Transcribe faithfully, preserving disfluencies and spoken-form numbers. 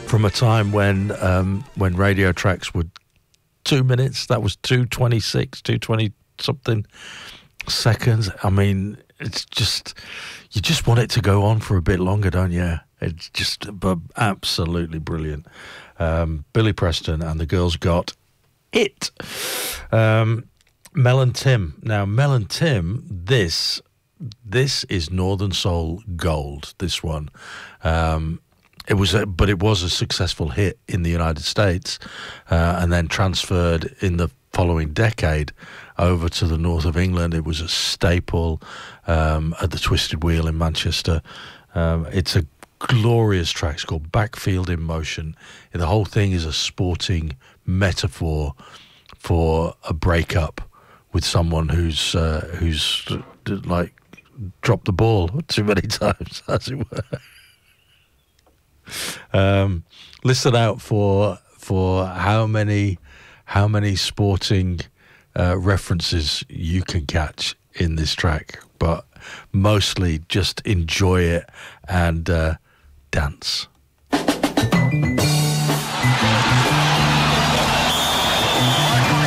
from a time when um, when radio tracks were two minutes. That was two twenty-six, two twenty something seconds. I mean, it's just, you just want it to go on for a bit longer, don't you? It's just but absolutely brilliant. Um, Billy Preston and the Girls Got It. Um, Mel and Tim. Now, Mel and Tim, this this is Northern Soul gold. This one, um, it was, a, but it was a successful hit in the United States, uh, and then transferred in the following decade over to the north of England. It was a staple um, at the Twisted Wheel in Manchester. Um, it's a glorious track. It's called Backfield in Motion. The whole thing is a sporting metaphor for a breakup with someone who's uh, who's like dropped the ball too many times, as it were. Um, listen out for for how many how many sporting uh, references you can catch in this track, but mostly just enjoy it and uh, dance.